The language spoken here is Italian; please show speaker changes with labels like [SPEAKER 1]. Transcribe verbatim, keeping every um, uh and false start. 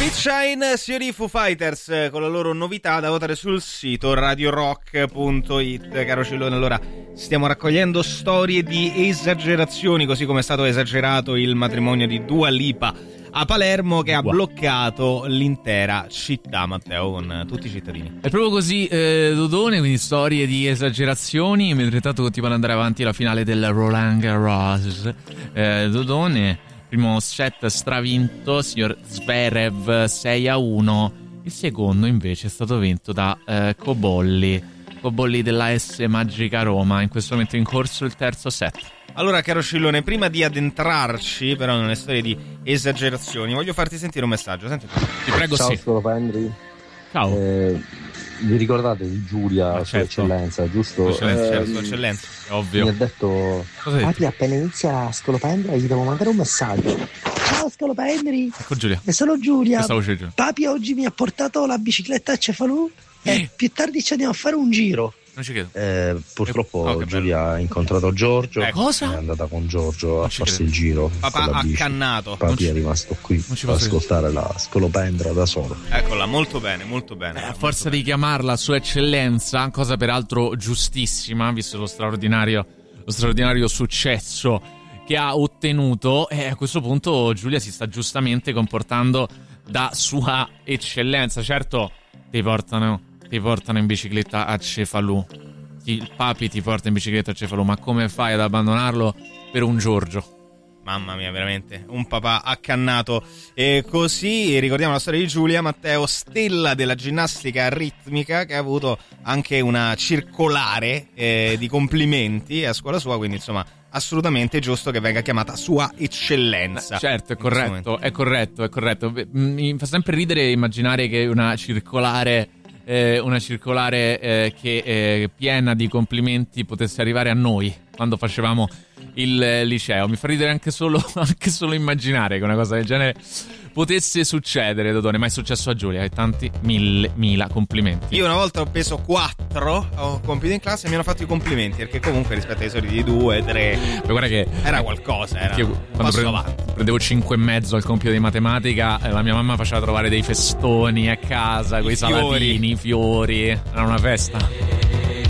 [SPEAKER 1] Sweet Shine, signori Foo Fighters, con la loro novità da votare sul sito radio rock punto it. Caro Cillone, allora stiamo raccogliendo storie di esagerazioni, così come è stato esagerato il matrimonio di Dua Lipa a Palermo, che ha wow. bloccato l'intera città, Matteo, con tutti i cittadini.
[SPEAKER 2] È proprio così, eh, Dodone, quindi storie di esagerazioni, mentre intanto continua ad andare avanti la finale del Roland Garros. Eh, Dodone, primo set stravinto, signor Zverev, sei a uno. Il secondo invece è stato vinto da eh, Cobolli, Cobolli della S Magica Roma. In questo momento in corso il terzo set.
[SPEAKER 1] Allora, caro Cillone, prima di addentrarci però nelle storie di esagerazioni, voglio farti sentire un messaggio. Senti.
[SPEAKER 2] Ti prego.
[SPEAKER 3] Ciao,
[SPEAKER 2] sì.
[SPEAKER 3] Scolopendri.
[SPEAKER 2] Ciao.
[SPEAKER 3] Eh, vi ricordate di Giulia,
[SPEAKER 2] ah,
[SPEAKER 3] Sua
[SPEAKER 2] certo.
[SPEAKER 3] Eccellenza, giusto?
[SPEAKER 1] Sua Eccellenza,
[SPEAKER 3] eh,
[SPEAKER 1] certo, Sua Eccellenza.
[SPEAKER 2] Ovvio.
[SPEAKER 3] Mi ha detto, papi, appena inizia la Scolopendra gli devo mandare un messaggio. Ciao Scolopendri.
[SPEAKER 2] Ecco Giulia.
[SPEAKER 3] E sono Giulia.
[SPEAKER 2] Giulia.
[SPEAKER 3] Papi oggi mi ha portato la bicicletta a Cefalù e
[SPEAKER 2] eh.
[SPEAKER 3] più tardi ci andiamo a fare un giro.
[SPEAKER 2] Non ci credo.
[SPEAKER 3] Eh, purtroppo
[SPEAKER 1] oh,
[SPEAKER 3] Giulia ha incontrato Giorgio.
[SPEAKER 1] Eh,
[SPEAKER 2] cosa?
[SPEAKER 3] È andata con Giorgio
[SPEAKER 2] non
[SPEAKER 3] a farsi credo. il giro.
[SPEAKER 1] Papà accannato.
[SPEAKER 3] Papi
[SPEAKER 1] ci...
[SPEAKER 3] è rimasto qui per ascoltare la Scolopendra da solo.
[SPEAKER 1] Eccola, molto bene, molto bene.
[SPEAKER 2] Eh, a forza di chiamarla Sua Eccellenza, cosa peraltro giustissima, visto lo straordinario, lo straordinario successo che ha ottenuto, e a questo punto Giulia si sta giustamente comportando da Sua Eccellenza. Certo, ti portano... ti portano in bicicletta a Cefalù, il papi ti porta in bicicletta a Cefalù, ma come fai ad abbandonarlo per un Giorgio?
[SPEAKER 1] Mamma mia, veramente un papà accannato. E così ricordiamo la storia di Giulia, Matteo, stella della ginnastica ritmica, che ha avuto anche una circolare eh, di complimenti a scuola sua, quindi insomma assolutamente giusto che venga chiamata Sua Eccellenza.
[SPEAKER 2] Beh, certo, è corretto, è corretto, è corretto. Mi fa sempre ridere immaginare che una circolare Eh, una circolare eh, che eh, piena di complimenti potesse arrivare a noi quando facevamo il eh, liceo. Mi fa ridere anche solo, anche solo immaginare che una cosa del genere potesse succedere, Dodone, ma è successo a Giulia e tanti mille mila complimenti.
[SPEAKER 1] Io una volta ho preso quattro, ho compito in classe e mi hanno fatto i complimenti, perché comunque rispetto ai soliti due, tre,
[SPEAKER 2] ma guarda che
[SPEAKER 1] era qualcosa, era
[SPEAKER 2] che quando pre- prendevo cinque e mezzo al compito di matematica, eh, la mia mamma faceva trovare dei festoni a casa, quei salatini, i fiori, era una festa.